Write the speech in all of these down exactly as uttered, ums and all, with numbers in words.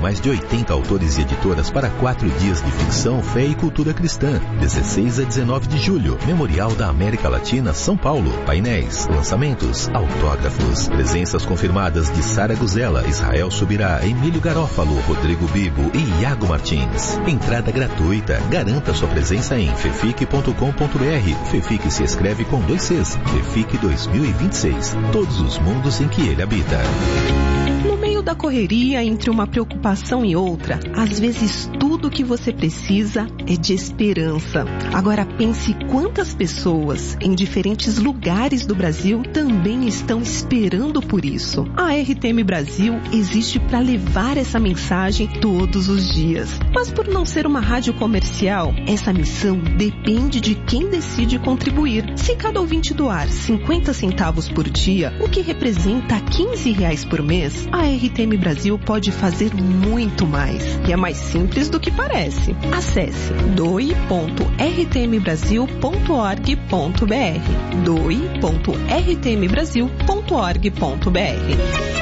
mais de oitenta autores e editoras para quatro dias de ficção, fé e cultura cristã. dezesseis a dezenove de julho, Memorial da América Latina, São Paulo. Painéis, lançamentos, autógrafos. Presenças confirmadas de Sara Guzella, Israel Subirá, Emílio Garófalo, Rodrigo Bibo e Iago Martins. Entrada gratuita. Garanta sua presença em fefic ponto com ponto br. Fefic se escreve com dois Cs. Fefic dois mil e vinte e seis. Todos os mundos em que ele habita. No meio da correria, entre uma preocupação e outra, às vezes tudo que você precisa é de esperança. Agora pense quantas pessoas em diferentes lugares do Brasil também estão esperando por isso. A R T M Brasil existe para levar essa mensagem todos os dias. Mas por não ser uma rádio comercial, essa missão depende de quem decide contribuir. Se cada ouvinte doar cinquenta centavos por dia, o que representa quinze reais por mês, a R T M Brasil pode fazer muito mais. E é mais simples do que parece. Acesse doe ponto r t m brasil ponto org ponto b r. doe ponto r t m brasil ponto org ponto b r.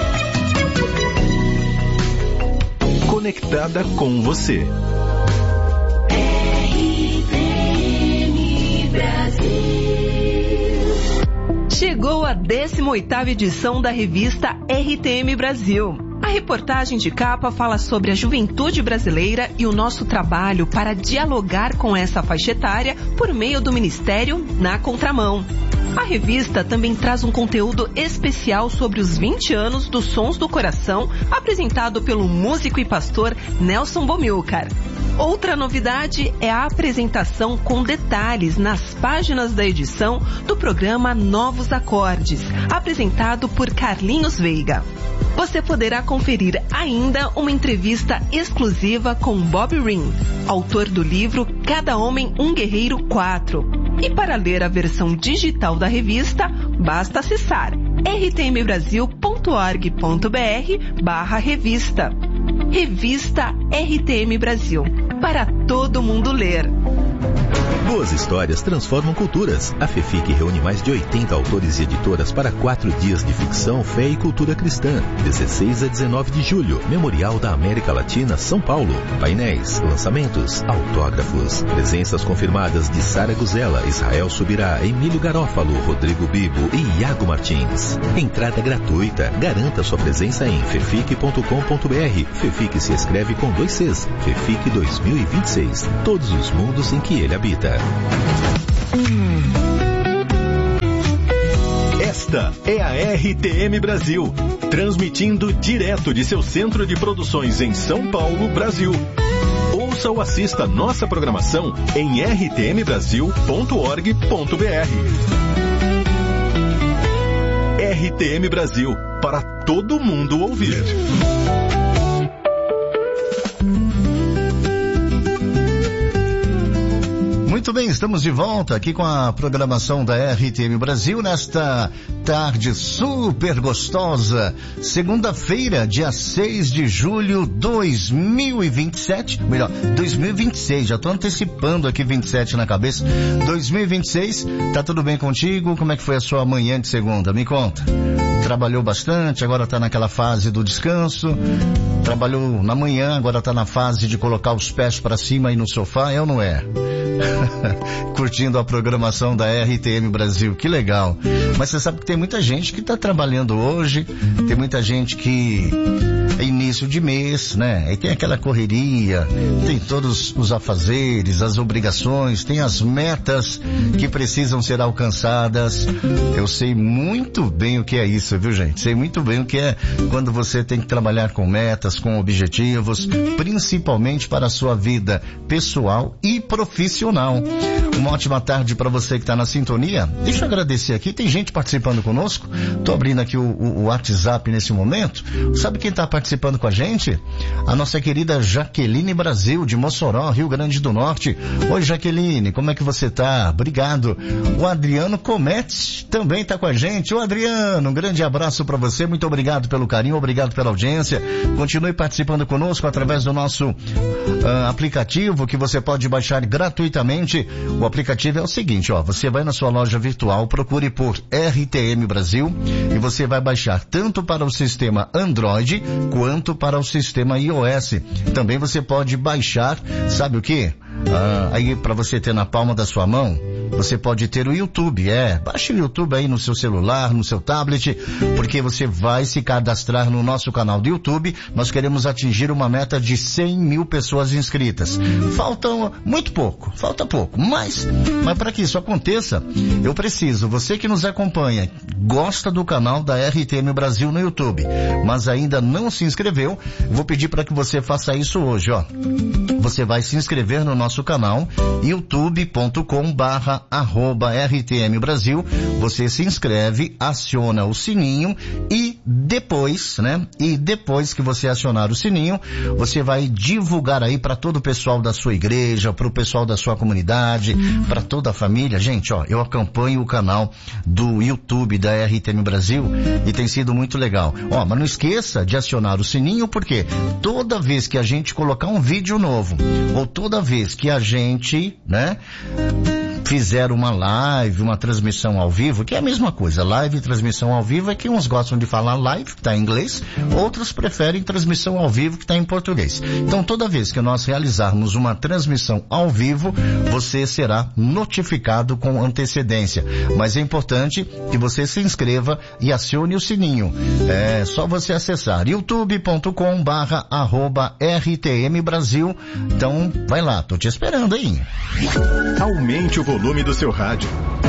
Conectada com você. R T M Brasil. Chegou a décima oitava edição da revista R T M Brasil. A reportagem de capa fala sobre a juventude brasileira e o nosso trabalho para dialogar com essa faixa etária por meio do Ministério Na Contramão. A revista também traz um conteúdo especial sobre os vinte anos dos Sons do Coração, apresentado pelo músico e pastor Nelson Bomilcar. Outra novidade é a apresentação com detalhes nas páginas da edição do programa Novos Acordes, apresentado por Carlinhos Veiga. Você poderá conferir ainda uma entrevista exclusiva com Bob Ring, autor do livro Cada Homem um Guerreiro quatro. E para ler a versão digital da revista, basta acessar r t m brasil ponto org ponto b r barra revista. Revista R T M Brasil, para todo mundo ler. Boas histórias transformam culturas. A Fefic reúne mais de oitenta autores e editoras para quatro dias de ficção, fé e cultura cristã. dezesseis a dezenove de julho, Memorial da América Latina, São Paulo. Painéis, lançamentos, autógrafos. Presenças confirmadas de Sara Guzella, Israel Subirá, Emílio Garófalo, Rodrigo Bibo e Iago Martins. Entrada gratuita. Garanta sua presença em fefic ponto com ponto br. Fefic se escreve com dois Cs. Fefic dois mil e vinte e seis. Todos os mundos em que ele habita. Esta é a R T M Brasil, transmitindo direto de seu centro de produções em São Paulo, Brasil. Ouça ou assista nossa programação em r t m brasil ponto org ponto b r. R T M Brasil, para todo mundo ouvir. Muito bem, estamos de volta aqui com a programação da R T M Brasil nesta tarde super gostosa, segunda-feira, dia seis de julho de dois mil e vinte e sete, melhor, dois mil e vinte e seis, já estou antecipando aqui vinte e sete na cabeça, dois mil e vinte e seis, tá tudo bem contigo? Como é que foi a sua manhã de segunda? Me conta. Trabalhou bastante, agora está naquela fase do descanso, trabalhou na manhã, agora está na fase de colocar os pés para cima aí no sofá, é ou não é? Curtindo a programação da R T M Brasil, que legal. Mas você sabe que tem muita gente que está trabalhando hoje, tem muita gente que é início de mês, né? Aí tem aquela correria, tem todos os afazeres, as obrigações, tem as metas que precisam ser alcançadas. Eu sei muito bem o que é isso, viu, gente? Sei muito bem o que é quando você tem que trabalhar com metas, com objetivos, principalmente para a sua vida pessoal e profissional. Uma ótima tarde para você que está na sintonia. Deixa eu agradecer aqui, tem gente participando conosco. Tô abrindo aqui o, o, o WhatsApp nesse momento. Sabe quem está participando com a gente? A nossa querida Jaqueline Brasil, de Mossoró, Rio Grande do Norte. Oi, Jaqueline, como é que você tá? Obrigado. O Adriano Comete também está com a gente. Ô, Adriano, um grande abraço para você. Muito obrigado pelo carinho, obrigado pela audiência. Continue participando conosco através do nosso uh, aplicativo que você pode baixar gratuitamente, O aplicativo é o seguinte, ó, você vai na sua loja virtual, procure por R T M Brasil e você vai baixar tanto para o sistema Android quanto para o sistema iOS. Também você pode baixar, sabe o que? Ah, aí para você ter na palma da sua mão, você pode ter o YouTube, é, baixe o YouTube aí no seu celular, no seu tablet, porque você vai se cadastrar no nosso canal do YouTube. Nós queremos atingir uma meta de cem mil pessoas inscritas. Faltam muito pouco, falta pouco, mas, mas para que isso aconteça, eu preciso, você que nos acompanha, gosta do canal da R T M Brasil no YouTube, mas ainda não se inscreveu, vou pedir para que você faça isso hoje, ó. Você vai se inscrever no nosso canal, youtube ponto com barra arroba R T M Brasil, você se inscreve, aciona o sininho e depois, né, e depois que você acionar o sininho, você vai divulgar aí para todo o pessoal da sua igreja, para o pessoal da sua comunidade, para toda a família. Gente, ó, eu acompanho o canal do YouTube da R T M Brasil e tem sido muito legal. Ó, mas não esqueça de acionar o sininho, porque toda vez que a gente colocar um vídeo novo, ou toda vez que a gente, né, fizer uma live, uma transmissão ao vivo, que é a mesma coisa, live e transmissão ao vivo é que uns gostam de falar live, que está em inglês, outros preferem transmissão ao vivo, que está em português. Então, toda vez que nós realizarmos uma transmissão ao vivo, você será notificado com antecedência. Mas é importante que você se inscreva e acione o sininho. É só você acessar youtube ponto com barra arroba R T M Brasil. Então, vai lá, tô te esperando aí. Aumente o volume do seu rádio.